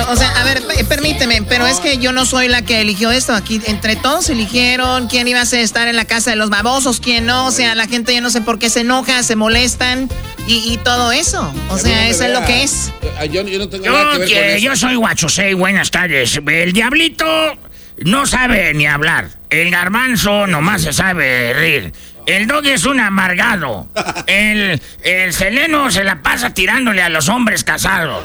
O sea, a ver, permíteme, pero es que yo no soy la que eligió esto. Aquí entre todos eligieron quién iba a estar en la casa de los babosos, quién no. O sea, la gente yo no sé por qué se enoja, se molestan y todo eso. O sea, eso es lo que es. Yo no tengo nada que ver con eso. Yo soy Guachosei, buenas tardes. El Diablito no sabe ni hablar. El Garbanzo nomás se sabe reír. El Doggy es un amargado. El Seleno se la pasa tirándole a los hombres casados.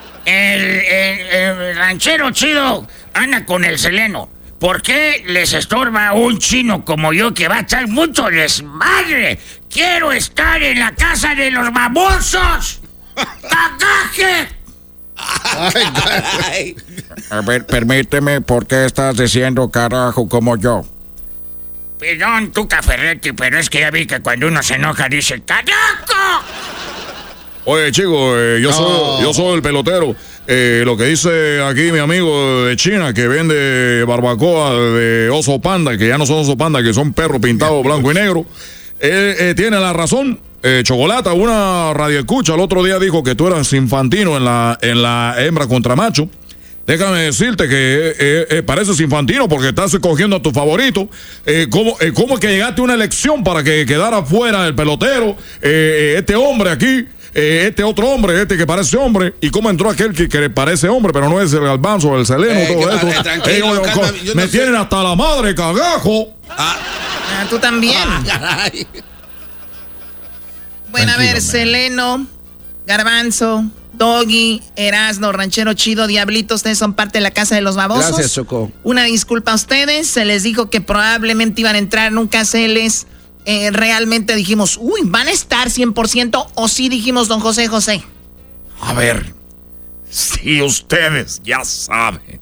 El ranchero chido anda con el Seleno. ¿Por qué les estorba un chino como yo que va a echar mucho desmadre? ¡Quiero estar en la casa de los babosos! ¡Takaje! Ay. A ver, permíteme, ¿por qué estás diciendo carajo como yo? Perdón, Tuca Ferretti, pero es que ya vi que cuando uno se enoja dice ¡carajo! Oye, chico, yo soy el pelotero. Lo que dice aquí mi amigo de China, que vende barbacoa de oso panda, que ya no son oso panda, que son perros pintados blanco y negro, tiene la razón. Chocolata, una radioescucha, el otro día dijo que tú eras infantino en la hembra contra macho. Déjame decirte que pareces infantino porque estás escogiendo a tu favorito. ¿Cómo es que llegaste a una elección para que quedara fuera el pelotero? Este hombre aquí, este otro hombre, este que parece hombre. ¿Y cómo entró aquel que parece hombre, pero no es el Garbanzo, el Seleno, todo esto? Tranquilo, me tienen hasta la madre, cagajo. Tú también. Caray. Bueno, a ver, Seleno, Garbanzo, Doggy, Erasno, Ranchero Chido, Diablito, ustedes son parte de la casa de los babosos. Gracias, Choco. Una disculpa a ustedes, se les dijo que probablemente iban a entrar, nunca se les realmente dijimos, van a estar 100%, o sí dijimos, don José. A ver, si ustedes ya saben,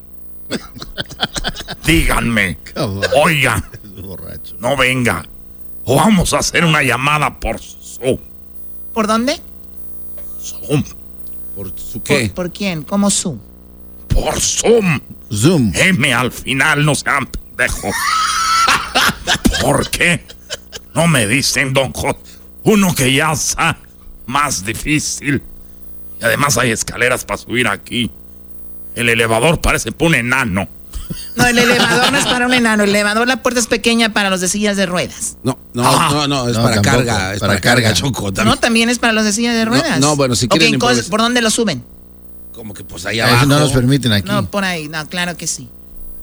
díganme, oiga, no venga, o vamos a hacer una llamada por Zoom. ¿Por dónde? Zoom. ¿Por su qué? ¿Por quién? ¿Cómo Zoom? Por Zoom. Zoom. M al final, no sean pendejos. ¿Por qué no me dicen, don José? Uno que ya está más difícil. Y además hay escaleras para subir aquí. El elevador parece para un enano. No, el elevador no es para un enano. El elevador, la puerta es pequeña para los de sillas de ruedas. No, es para tampoco, carga. Es para carga, Choco. También. No, también es para los de sillas de ruedas. No, bueno, si quieren ¿por dónde lo suben? Como que pues allá abajo. No nos permiten aquí. No, por ahí. No, claro que sí.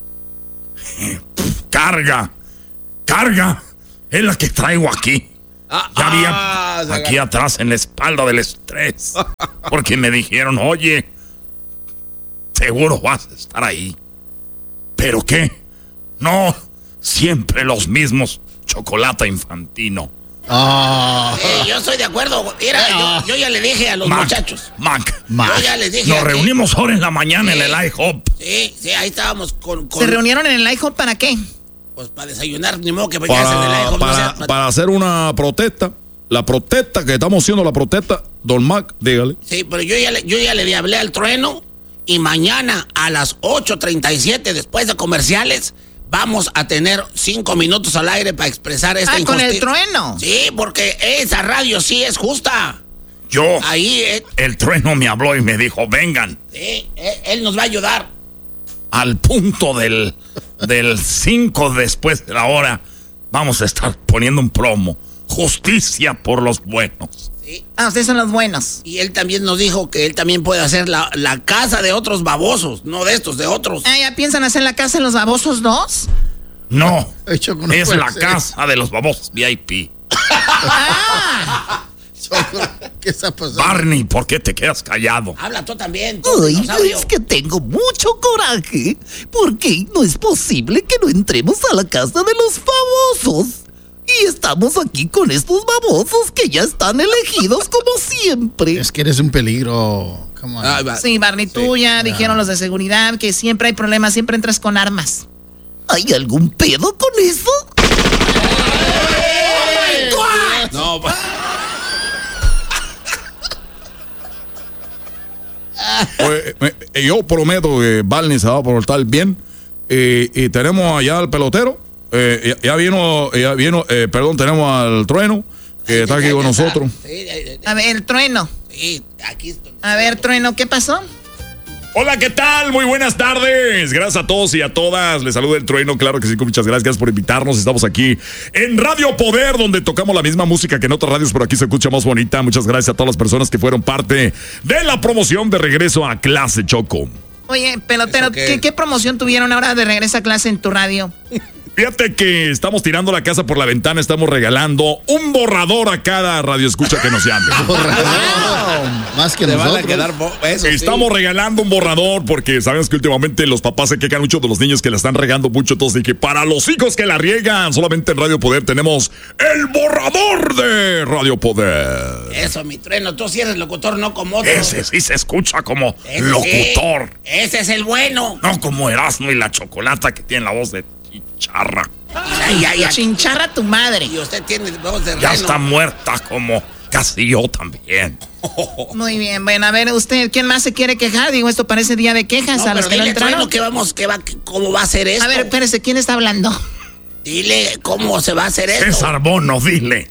Carga. Es la que traigo aquí. Ya había aquí atrás en la espalda del estrés. Porque me dijeron, oye, seguro vas a estar ahí. ¿Pero qué? No, siempre los mismos. Chocolate infantino. Yo estoy de acuerdo. Mira, yo ya le dije a los muchachos. Mac. Yo ya les dije. Nos reunimos ahora en la mañana en el IHOP. Sí, ahí estábamos con... ¿Se reunieron en el IHOP para qué? Pues para desayunar, ni modo que vayas en el IHOP. Para hacer una protesta. La protesta que estamos haciendo, la protesta, don Mac, dígale. Sí, pero yo ya le hablé al Trueno. Y mañana a las 8:37, después de comerciales, vamos a tener 5 minutos al aire para expresar esta injusticia. ¿Con el Trueno? Sí, porque esa radio sí es justa. Ahí el Trueno me habló y me dijo, vengan. Sí, él nos va a ayudar. Al punto del 5 después de la hora, vamos a estar poniendo un promo. Justicia por los buenos. Sí. Ustedes son los buenos. Y él también nos dijo que él también puede hacer la casa de otros babosos, no de estos, de otros. ¿Ya piensan hacer la casa de los babosos 2? No, es la casa de los babosos VIP. ¿Qué está pasando? Barney, ¿por qué te quedas callado? Habla tú también. Es que tengo mucho coraje, porque no es posible que no entremos a la casa de los famosos. Y estamos aquí con estos babosos que ya están elegidos como siempre. Es que eres un peligro. Sí, Barney, tú ya dijeron los de seguridad que siempre hay problemas, siempre entras con armas. ¿Hay algún pedo con eso? No, yo prometo que Barney se va a portar bien. Y tenemos allá al pelotero. Ya vino, tenemos al Trueno, que está aquí con nosotros. A ver, el Trueno. Sí, aquí estoy. A ver, Trueno, ¿qué pasó? Hola, ¿qué tal? Muy buenas tardes. Gracias a todos y a todas. Les saluda el Trueno, claro que sí, muchas gracias por invitarnos. Estamos aquí en Radio Poder, donde tocamos la misma música que en otras radios, pero aquí se escucha más bonita. Muchas gracias a todas las personas que fueron parte de la promoción de regreso a clase, Choco. Oye, pelotero, ¿qué promoción tuvieron ahora de regreso a clase en tu radio? Fíjate que estamos tirando la casa por la ventana, estamos regalando un borrador a cada radioescucha que nos llame. Más que nosotros. Van a quedar estamos regalando un borrador porque sabemos que últimamente los papás se quejan mucho de los niños que la están regando mucho. Entonces dije, para los hijos que la riegan, solamente en Radio Poder tenemos el borrador de Radio Poder. Eso, mi Trueno, tú sí eres locutor, no como otro. Ese sí se escucha como locutor. Ese es el bueno. No como Erasmo y la Chocolata que tiene la voz de Chincharra. Ya. Chincharra tu madre. Y usted tiene voz de ya reno. está muerta como casi yo también. Muy bien, bueno, a ver, usted, ¿quién más se quiere quejar? Digo, esto parece día de quejas a los que no entraron. ¿Cómo va a ser esto? A ver, espérese, ¿quién está hablando? Dile cómo se va a hacer esto. César Bono, dile.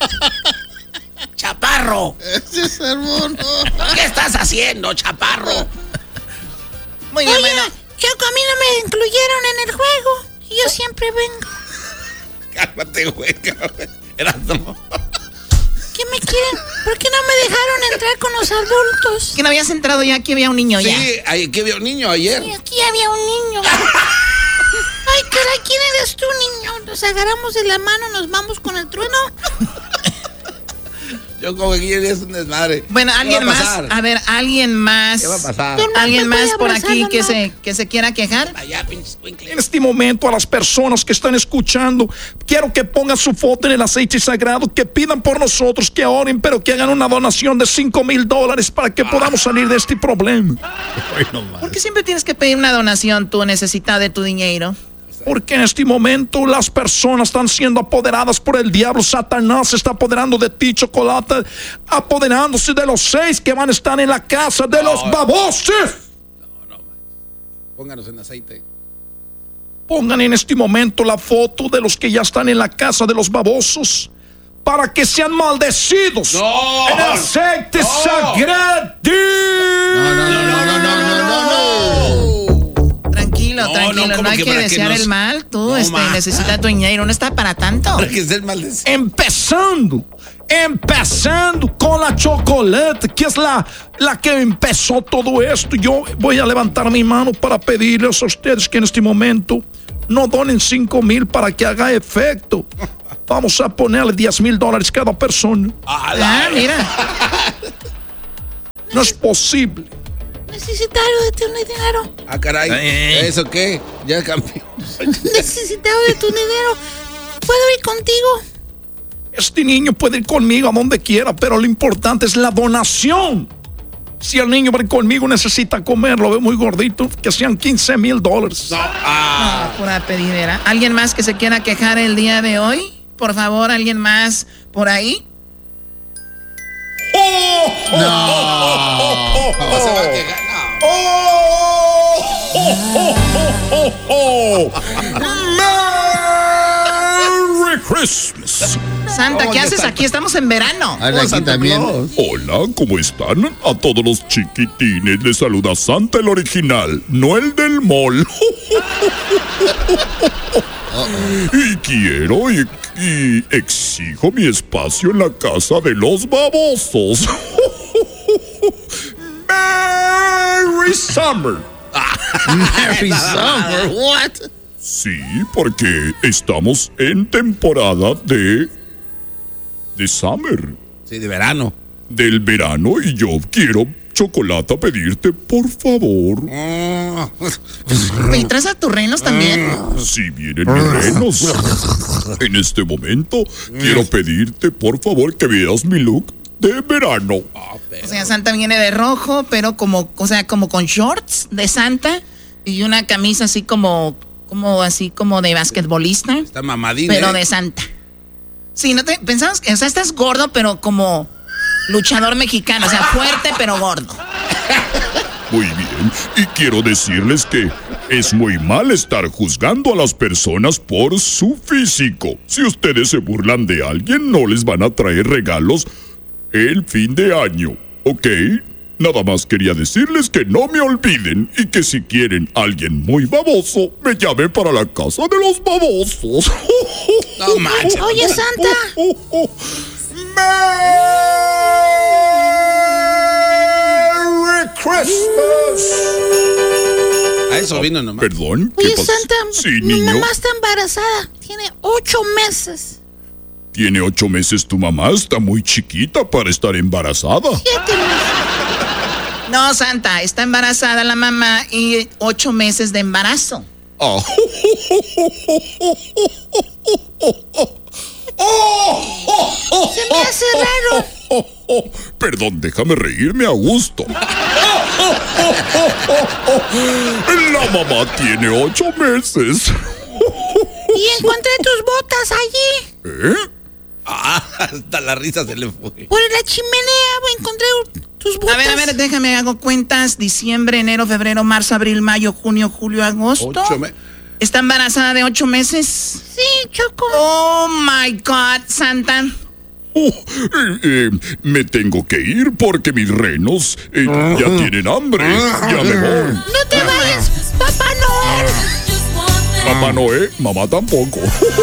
Chaparro. César Bono. ¿Qué estás haciendo, Chaparro? Muy bien, Oye, bueno. Choco, a mí no me incluyeron en el juego. Y yo siempre vengo. Cálmate, güey. Erasmo. ¿Qué me quieren? ¿Por qué no me dejaron entrar con los adultos? ¿Que no habías entrado ya? Aquí había un niño ya. Sí, aquí había un niño ayer. Sí, aquí había un niño. Ay, caray, ¿quién eres tú, niño? Nos agarramos de la mano, nos vamos con el Trueno. Yo como que es un desmadre. Bueno, alguien más. A ver, alguien más. ¿Qué va a pasar? ¿Alguien más por aquí que se quiera quejar? Allá, pinches cuincles. En este momento, a las personas que están escuchando, quiero que pongan su foto en el aceite sagrado, que pidan por nosotros, que oren, pero que hagan una donación de $5,000 para que podamos salir de este problema. ¿Por qué siempre tienes que pedir una donación tú necesitas de tu dinero? Porque en este momento las personas están siendo apoderadas por el diablo. Satanás se está apoderando de ti, Chocolate, apoderándose de los 6 que van a estar en la casa de los babosos. No. Pónganos en aceite. Pongan en este momento la foto de los que ya están en la casa de los babosos para que sean maldecidos en el aceite sagrado. No. Tranquilo, no hay que desear el mal. Tú necesitas tu dinero, no está para tanto. Para que estés maldecido. Empezando con la Chocolate, que es la que empezó todo esto. Yo voy a levantar mi mano para pedirles a ustedes que en este momento no donen $5,000 para que haga efecto. Vamos a ponerle $10,000 cada persona. Mira. No es posible. Necesitaba de tu dinero. Ah, caray. ¿Eso qué? Ya cambió. Necesitaba de tu dinero. ¿Puedo ir contigo? Este niño puede ir conmigo a donde quiera, pero lo importante es la donación. Si el niño va a ir conmigo, necesita comer, lo veo muy gordito, que sean $15,000. No, pura pedidera. ¿Alguien más que se quiera quejar el día de hoy? Por favor, ¿alguien más por ahí? No se va a quejar. Merry Christmas. Santa, ¿qué haces aquí? Estamos en verano. Aquí también. Hola, ¿cómo están? A todos los chiquitines les saluda Santa el original, no el del mall. Y quiero y exijo mi espacio en la casa de los babosos. Merry Summer. Merry Summer, what? Sí, porque estamos en temporada de summer. Sí, de verano. Del verano, y yo quiero, Chocolata, pedirte, por favor. ¿Y traes a tus renos también? Si vienen mis renos. En este momento, quiero pedirte, por favor, que veas mi look de verano. O sea, Santa viene de rojo, pero como con shorts de Santa y una camisa así como de basquetbolista. Está mamadín. Pero de Santa. Sí, no te pensamos que, o sea, estás gordo, pero como luchador mexicano, o sea, fuerte pero gordo. Muy bien, y quiero decirles que es muy mal estar juzgando a las personas por su físico. Si ustedes se burlan de alguien, no les van a traer regalos el fin de año, ¿ok? Nada más quería decirles que no me olviden y que si quieren alguien muy baboso, me llamen para la casa de los babosos. No manches. Oye, Santa. ¡Merry Christmas! A eso vino nomás. Perdón, ¿qué Oye, pasó? Santa, Sí, mi niño. mamá está embarazada. Tiene 8 meses. Tiene 8 meses tu mamá, está muy chiquita para estar embarazada. 7 meses. No, Santa, está embarazada la mamá y 8 meses de embarazo. Ah. Se me hace raro. Perdón, déjame reírme a gusto. La mamá tiene 8 meses. Y encontré tus botas allí. ¿Eh? Hasta la risa se le fue. Por la chimenea encontré tus botas. A ver, déjame, hago cuentas. Diciembre, enero, febrero, marzo, abril, mayo, junio, julio, agosto. ¿Está embarazada de 8 meses? Sí, Choco. Oh, my God, Santa. Me tengo que ir porque mis renos ya tienen hambre. Ya me voy. No te vayas, Papá Noel. Papá Noé, mamá tampoco.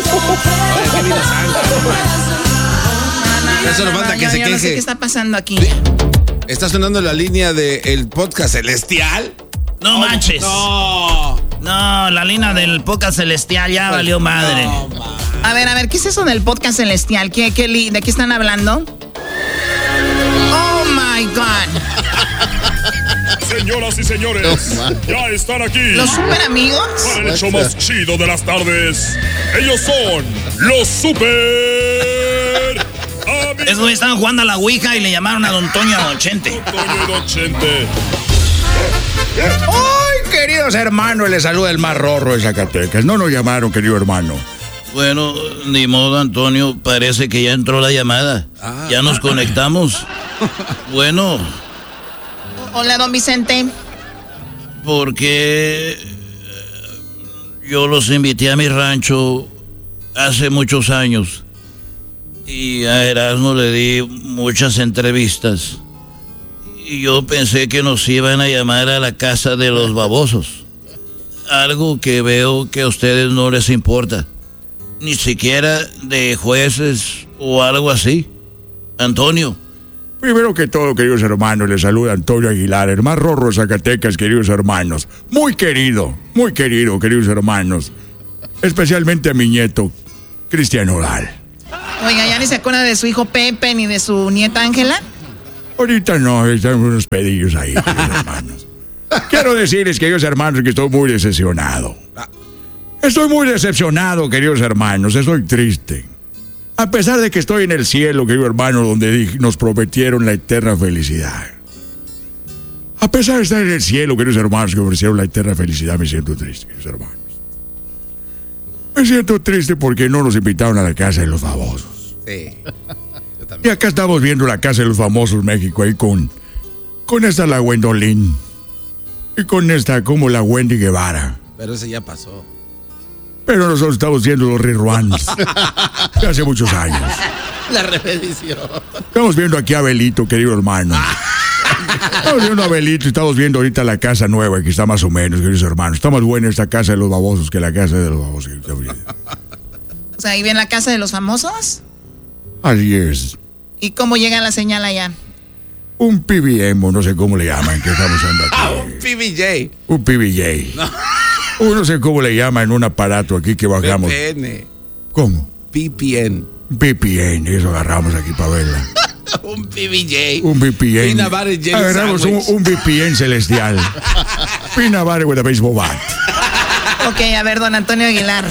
Eso nos falta que se yo no sé queje. qué está pasando aquí. ¿Está sonando la línea del podcast celestial? No manches. No. No, la línea del podcast celestial ya valió madre. A ver, ¿qué es eso del podcast celestial? ¿De qué están hablando? Oh, my God. Señoras y señores, ya están aquí. ¿Los super amigos? Para el show más chido de las tardes. Ellos son los super amigos. Esos güeyes estaban jugando a la Ouija y le llamaron a Don Toño Don Chente. Toño y Don Chente. ¡Ay, queridos hermanos! Les saluda el más rorro de Zacatecas. No nos llamaron, querido hermano. Bueno, ni modo, Antonio. Parece que ya entró la llamada. Ya nos conectamos. Bueno, Hola, don Vicente. porque yo los invité a mi rancho hace muchos años. Y a Erasmo le di muchas entrevistas. Y yo pensé que nos iban a llamar a la casa de los babosos. Algo que veo que a ustedes no les importa. Ni siquiera de jueces o algo así. Antonio. Primero que todo, queridos hermanos, les saluda Antonio Aguilar, el más rorro de Zacatecas, queridos hermanos. Muy querido, queridos hermanos. Especialmente a mi nieto, Cristian Odal. Oiga, ¿ya ni se acuerda de su hijo Pepe ni de su nieta Ángela? Ahorita no, están unos pedillos ahí, queridos hermanos. Quiero decirles, queridos hermanos, que estoy muy decepcionado. Estoy muy decepcionado, queridos hermanos, estoy triste. A pesar de que estoy en el cielo, querido hermano, donde nos prometieron la eterna felicidad. A pesar de estar en el cielo, queridos hermanos, que ofrecieron la eterna felicidad, me siento triste, queridos hermanos. Me siento triste porque no nos invitaron a la casa de los famosos. Sí. Y acá estamos viendo la casa de los famosos México ahí con esta la Gwendolyn. Y con esta como la Wendy Guevara. Pero ese ya pasó. Pero nosotros estamos viendo los reruns de hace muchos años. La repetición. Estamos viendo aquí a Abelito, querido hermano. Estamos viendo a Abelito y estamos viendo ahorita la casa nueva, que está más o menos, queridos hermanos. Está más buena esta casa de los babosos que la casa de los babosos. O sea, ¿ahí ven la casa de los famosos? Así es. ¿Y cómo llega la señal allá? Un PBM, no sé cómo le llaman, que estamos usando aquí. Un PBJ. Un PBJ. No sé cómo le llaman un aparato aquí que bajamos. VPN. ¿Cómo? VPN. VPN, eso agarramos aquí para verla. Un PBJ. Un VPN. Peanut butter jelly Agarramos sandwich. un VPN celestial. Peanut butter with a baseball bat. Ok, a ver, don Antonio Aguilar.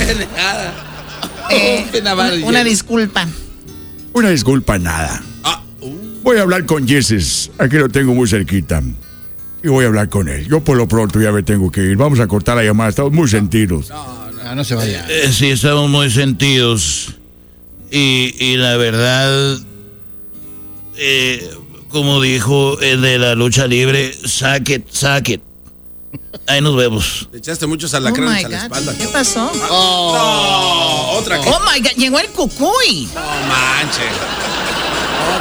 Una disculpa. Una disculpa, nada. Voy a hablar con Jesus. Aquí lo tengo muy cerquita. Y voy a hablar con él. Yo por lo pronto ya me tengo que ir. Vamos a cortar la llamada. Estamos muy sentidos. No se vaya. Sí, estamos muy sentidos. Y la verdad, como dijo el de la lucha libre, sack it. Ahí nos vemos. Te echaste muchos Oh alacranes my a la God, espalda. ¿qué pasó? No, otra que. Oh my God, llegó el cucuy. No manches.